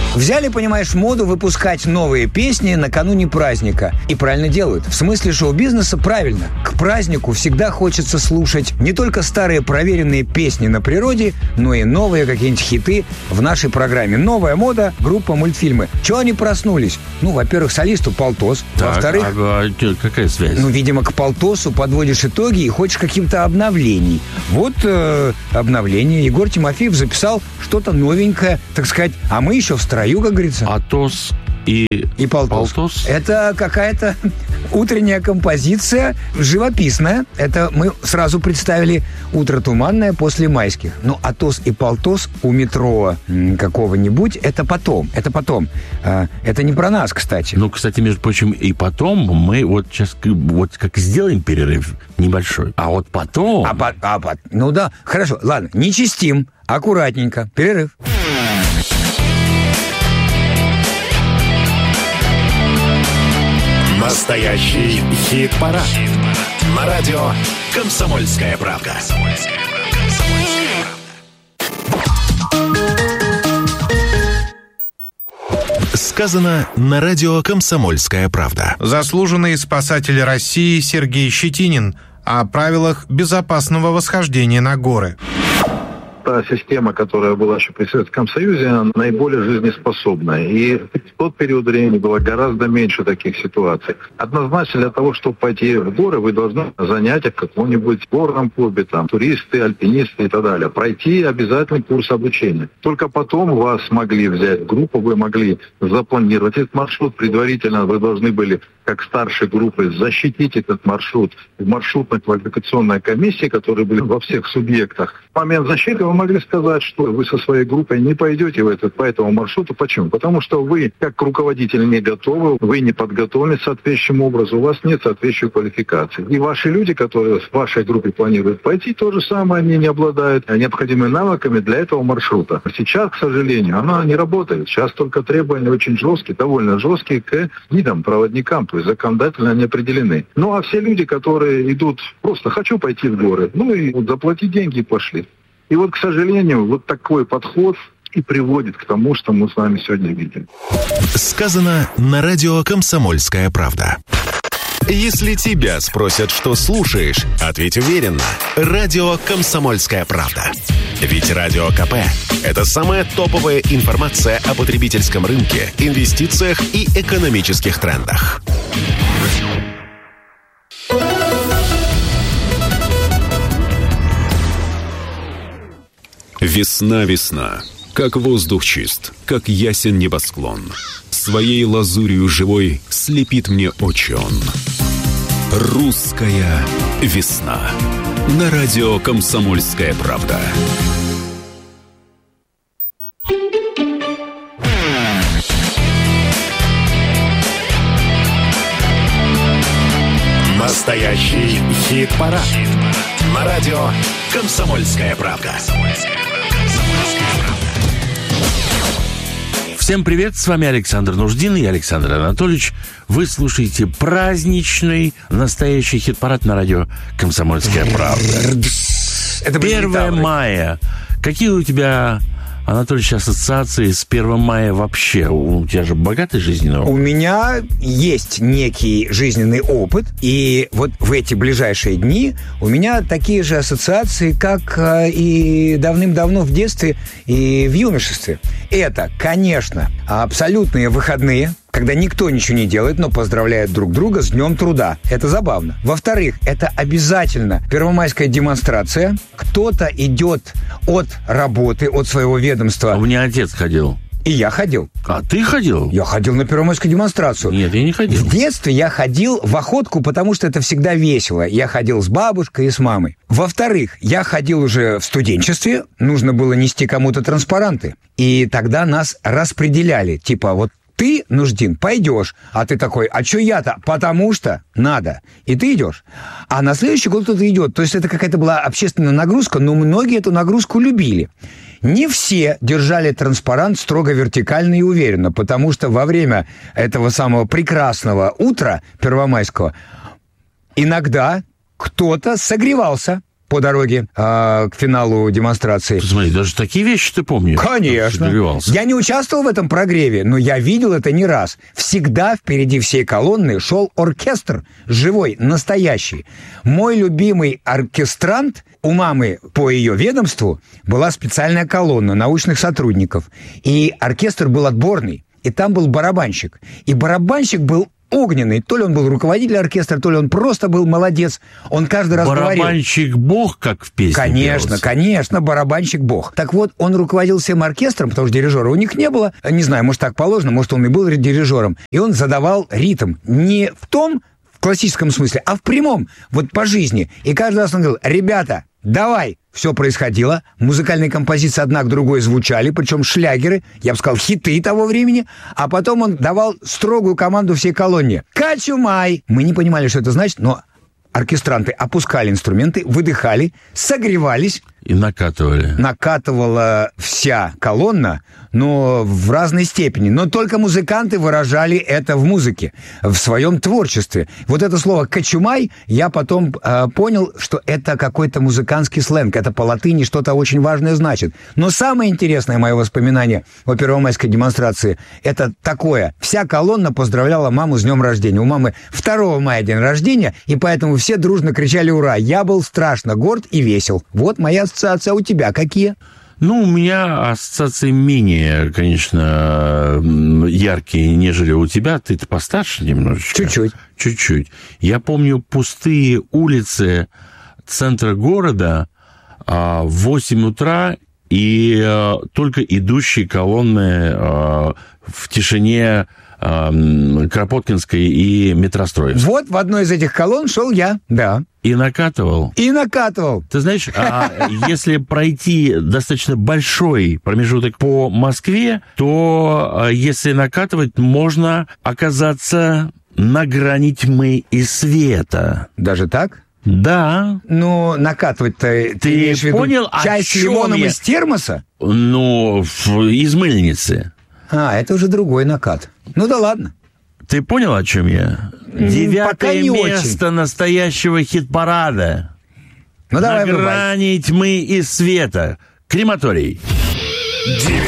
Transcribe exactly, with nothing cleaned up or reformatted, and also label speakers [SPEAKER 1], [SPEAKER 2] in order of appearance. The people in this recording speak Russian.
[SPEAKER 1] Взяли, понимаешь, моду выпускать новые песни накануне праздника. И правильно делают. В смысле шоу-бизнеса правильно. К празднику всегда хочется слушать не только старые проверенные песни на природе, но и новые какие-нибудь хиты в нашей программе. Новая мода, группа мультфильмы. Чего они проснулись? Ну, во-первых, солисту полтос.
[SPEAKER 2] Так,
[SPEAKER 1] во-вторых...
[SPEAKER 2] А, а какая связь?
[SPEAKER 1] Ну, видимо, к полтосу подводишь итоги и хочешь каким-то обновлений. Вот э, обновление. Егор Тимофеев записал что-то новенькое, так сказать, а мы еще в строю, как говорится.
[SPEAKER 2] Атос и,
[SPEAKER 1] и полтос.
[SPEAKER 2] полтос?
[SPEAKER 1] Это какая-то утренняя композиция, живописная. Это мы сразу представили «Утро туманное» после майских. Ну, Атос и полтос у метро какого-нибудь, это потом. Это потом. Это не про нас, кстати.
[SPEAKER 2] Ну, кстати, между прочим, и потом мы вот сейчас вот как сделаем перерыв небольшой, а вот потом...
[SPEAKER 1] А, по, а по, ну да, хорошо, ладно, не чистим, аккуратненько, перерыв.
[SPEAKER 3] Настоящий хит-парад. Хит-парад. На радио «Комсомольская правда». Сказано на радио «Комсомольская правда».
[SPEAKER 4] Заслуженный спасатель России Сергей Щетинин о правилах безопасного восхождения на горы.
[SPEAKER 5] Та система, которая была еще при Советском Союзе, она наиболее жизнеспособная. И в тот период времени было гораздо меньше таких ситуаций. Однозначно для того, чтобы пойти в горы, вы должны занятия в каком-нибудь горном клубе, там, туристы, альпинисты и так далее. Пройти обязательный курс обучения. Только потом вас могли взять в группу, вы могли запланировать этот маршрут. Предварительно вы должны были, как старшей группы, защитить этот маршрут в маршрутно-квалификационной комиссии, которые были во всех субъектах. В момент защиты вы могли сказать, что вы со своей группой не пойдете в этот, по этому маршруту. Почему? Потому что вы, как руководитель, не готовы, вы не подготовлены соответствующим образом, у вас нет соответствующей квалификации. И ваши люди, которые в вашей группе планируют пойти, то же самое, они не обладают необходимыми навыками для этого маршрута. Сейчас, к сожалению, она не работает. Сейчас только требования очень жесткие, довольно жесткие к гидам, проводникам, то есть законодательно они определены. Ну а все люди, которые идут просто «хочу пойти в горы», ну и вот заплатить деньги и пошли. И вот, к сожалению, вот такой подход и приводит к тому, что мы с вами сегодня видим.
[SPEAKER 3] Сказано на радио «Комсомольская правда». Если тебя спросят, что слушаешь, ответь уверенно. Радио «Комсомольская правда». Ведь Радио КП – это самая топовая информация о потребительском рынке, инвестициях и экономических трендах.
[SPEAKER 6] Весна, весна, как воздух чист, как ясен небосклон. Своей лазурью живой слепит мне очи он. Русская весна. На радио «Комсомольская правда».
[SPEAKER 3] Настоящий хит-парад. Хит-парад. На радио «Комсомольская правда».
[SPEAKER 2] Всем привет, с вами Александр Нуждин и Александр Анатольевич. Вы слушаете праздничный настоящий хит-парад на радио «Комсомольская правда».
[SPEAKER 1] Это
[SPEAKER 2] первое мая. Какие у тебя, Анатольевич, ассоциации с первым мая вообще? У тебя же богатый жизненный опыт.
[SPEAKER 1] У меня есть некий жизненный опыт, и вот в эти ближайшие дни у меня такие же ассоциации, как и давным-давно в детстве и в юношестве. Это, конечно, абсолютные выходные, когда никто ничего не делает, но поздравляет друг друга с Днем труда. Это забавно. Во-вторых, это обязательно первомайская демонстрация. Кто-то идет от работы, от своего ведомства.
[SPEAKER 2] А у меня отец ходил.
[SPEAKER 1] И я ходил.
[SPEAKER 2] А ты ходил?
[SPEAKER 1] Я ходил на первомайскую демонстрацию.
[SPEAKER 2] Нет, я не ходил.
[SPEAKER 1] В детстве я ходил в охотку, потому что это всегда весело. Я ходил с бабушкой и с мамой. Во-вторых, я ходил уже в студенчестве. Нужно было нести кому-то транспаранты. И тогда нас распределяли. Типа, вот ты, Нуждин, пойдешь. А ты такой, а что я-то? Потому что надо. И ты идешь. А на следующий год кто-то идет. То есть это какая-то была общественная нагрузка, но многие эту нагрузку любили. Не все держали транспарант строго вертикально и уверенно, потому что во время этого самого прекрасного утра первомайского иногда кто-то согревался. по дороге э, к финалу демонстрации.
[SPEAKER 2] Смотри, даже такие вещи ты помнишь?
[SPEAKER 1] Конечно. Я не участвовал в этом прогреве, но я видел это не раз. Всегда впереди всей колонны шел оркестр, живой, настоящий. Мой любимый оркестрант, у мамы по ее ведомству была специальная колонна научных сотрудников. И оркестр был отборный. И там был барабанщик. И барабанщик был огненный. То ли он был руководитель оркестра, то ли он просто был молодец. Он каждый раз говорил...
[SPEAKER 2] Барабанщик бог, как в песне
[SPEAKER 1] Конечно,
[SPEAKER 2] пелось.
[SPEAKER 1] конечно, барабанщик бог. Так вот, он руководил всем оркестром, потому что дирижера у них не было. Не знаю, может, так положено, может, он и был дирижером. И он задавал ритм. Не в том, в классическом смысле, а в прямом, вот по жизни. И каждый раз он говорил: ребята, давай. Все происходило, музыкальные композиции одна к другой звучали, причем шлягеры, я бы сказал, хиты того времени, а потом он давал строгую команду всей колонне: «Качумай!» Мы не понимали, что это значит, но оркестранты опускали инструменты, выдыхали, согревались.
[SPEAKER 2] И накатывали.
[SPEAKER 1] Накатывала вся колонна, но в разной степени. Но только музыканты выражали это в музыке, в своем творчестве. Вот это слово «качумай» я потом э, понял, что это какой-то музыкантский сленг. Это по латыни что-то очень важное значит. Но самое интересное мое воспоминание о первомайской демонстрации — это такое. Вся колонна поздравляла маму с днем рождения. У мамы второго мая день рождения, и поэтому все дружно кричали «Ура!». Я был страшно горд и весел. Вот моя ассоциация. У тебя какие?
[SPEAKER 2] Ну, у меня ассоциации менее, конечно, яркие, нежели у тебя. Ты-то постарше немножечко.
[SPEAKER 1] Чуть-чуть.
[SPEAKER 2] Чуть-чуть. Я помню пустые улицы центра города а, в восемь утра и а, только идущие колонны а, в тишине а, Кропоткинской и Метростроевской.
[SPEAKER 1] Вот в одной из этих колонн шел я, да.
[SPEAKER 2] И накатывал.
[SPEAKER 1] И накатывал.
[SPEAKER 2] Ты знаешь, а если пройти достаточно большой промежуток по Москве, то если накатывать, можно оказаться на грани тьмы и света.
[SPEAKER 1] Даже так?
[SPEAKER 2] Да.
[SPEAKER 1] Ну, накатывать-то ты,
[SPEAKER 2] ты
[SPEAKER 1] имеешь в виду
[SPEAKER 2] понял,
[SPEAKER 1] чай
[SPEAKER 2] о
[SPEAKER 1] с лимоном
[SPEAKER 2] я?
[SPEAKER 1] Из термоса?
[SPEAKER 2] Ну, из мыльницы.
[SPEAKER 1] А, это уже другой накат. Ну да ладно.
[SPEAKER 2] Ты понял, о чем я? Девятое место
[SPEAKER 1] очень.
[SPEAKER 2] Настоящего хит-парада.
[SPEAKER 1] Ну, давай,
[SPEAKER 2] на грани
[SPEAKER 1] врубай.
[SPEAKER 2] тьмы и света. Крематорий.